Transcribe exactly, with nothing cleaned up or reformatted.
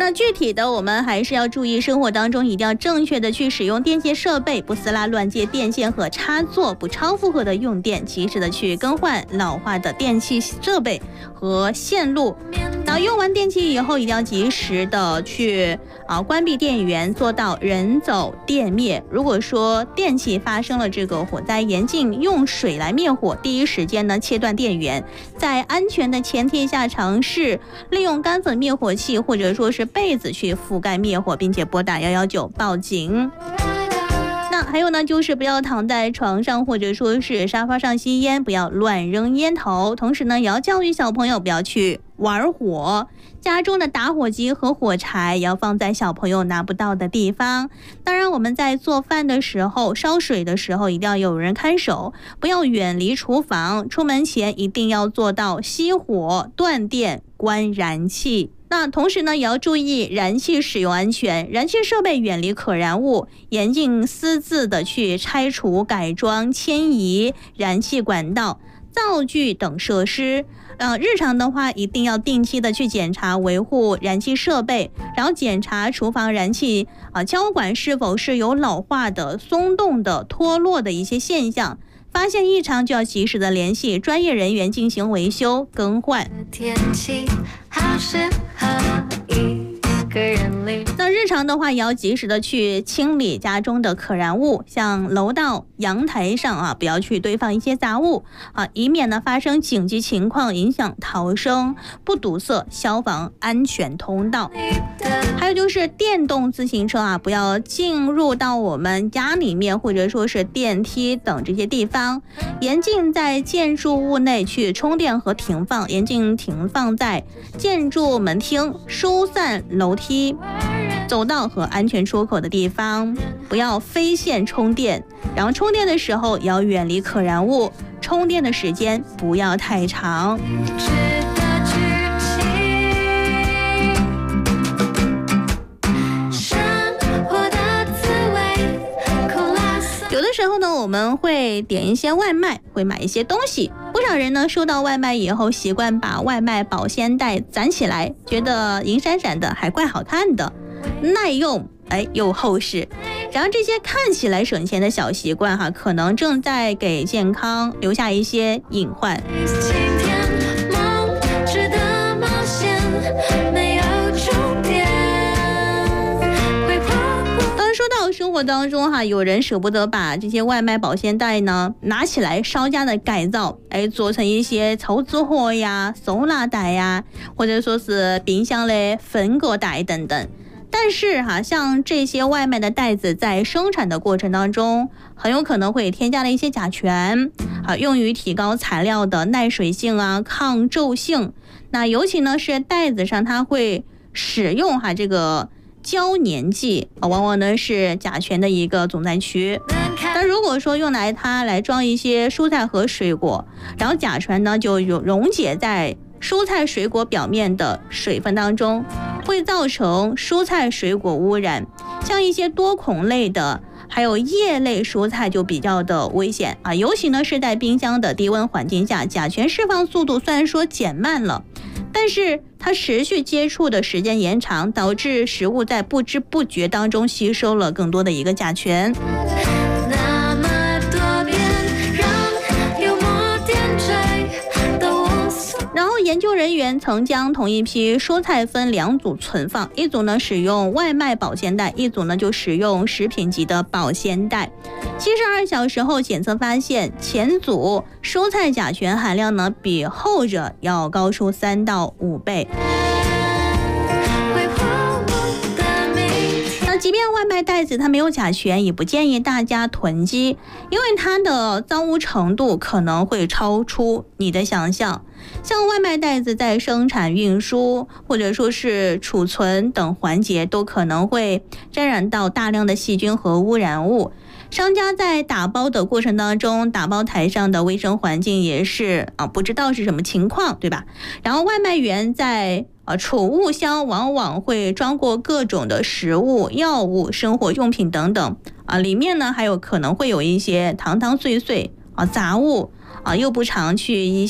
那具体的我们还是要注意，生活当中一定要正确的去使用电器设备，不撕拉乱接电线和插座，不超负荷的用电，及时的去更换老化的电器设备和线路。那用完电器以后，一定要及时的去啊关闭电源，做到人走电灭。如果说电器发生了这个火灾，严禁用水来灭火，第一时间呢切断电源，在安全的前提下尝试利用干粉灭火器或者说是被子去覆盖灭火，并且拨打一一九报警。那还有呢，就是不要躺在床上或者说是沙发上吸烟，不要乱扔烟头。同时呢，也要教育小朋友不要去玩火，家中的打火机和火柴也要放在小朋友拿不到的地方。当然，我们在做饭的时候、烧水的时候，一定要有人看守，不要远离厨房。出门前一定要做到熄火、断电、关燃气。那同时呢，也要注意燃气使用安全，燃气设备远离可燃物，严禁私自的去拆除、改装、迁移燃气管道、灶具等设施。呃，日常的话，一定要定期的去检查维护燃气设备，然后检查厨房燃气啊、呃、交管是否是有老化的、松动的、脱落的一些现象。发现异常就要及时的联系专业人员进行维修更换。天气好适合一个人旅。那日常的话，也要及时的去清理家中的可燃物，像楼道、阳台上啊，不要去堆放一些杂物啊，以免呢发生紧急情况，影响逃生，不堵塞消防安全通道。还有就是电动自行车啊，不要进入到我们家里面或者说是电梯等这些地方，严禁在建筑物内去充电和停放，严禁停放在建筑门厅、疏散楼梯、走道和安全出口的地方，不要非线充电。然后充电的时候也要远离可燃物，充电的时间不要太长。有的时候呢，我们会点一些外卖，会买一些东西。不少人呢收到外卖以后，习惯把外卖保鲜袋攒起来，觉得银闪闪的，还怪好看的，耐用，哎，又厚实。然后这些看起来省钱的小习惯哈，可能正在给健康留下一些隐患。说到生活当中哈，有人舍不得把这些外卖保鲜袋呢拿起来稍加的改造，哎，做成一些抽纸盒呀、收纳袋呀，或者说是冰箱的分隔袋等等。但是哈，像这些外卖的袋子在生产的过程当中，很有可能会添加了一些甲醛，啊，用于提高材料的耐水性啊、抗皱性。那尤其呢是袋子上，它会使用哈这个胶粘剂，往往呢是甲醛的一个总载区。那如果说用来它来装一些蔬菜和水果，然后甲醛呢就溶解在蔬菜水果表面的水分当中，会造成蔬菜水果污染。像一些多孔类的还有叶类蔬菜就比较的危险啊，尤其呢是在冰箱的低温环境下，甲醛释放速度虽然说减慢了，但是它持续接触的时间延长，导致食物在不知不觉当中吸收了更多的一个甲醛。然后研究人员曾将同一批蔬菜分两组存放，一组呢使用外卖保鲜袋，一组呢就使用食品级的保鲜袋。七十二小时后检测发现，前组蔬菜甲醛含量呢比后者要高出三到五倍。即便外卖袋子它没有甲醛，也不建议大家囤积，因为它的脏污程度可能会超出你的想象。像外卖袋子在生产、运输或者说是储存等环节，都可能会沾染到大量的细菌和污染物。商家在打包的过程当中，打包台上的卫生环境也是啊，不知道是什么情况，对吧？然后外卖员在啊储物箱往往会装过各种的食物、药物、生活用品等等啊，里面呢还有可能会有一些汤汤碎碎啊杂物啊，又不常去一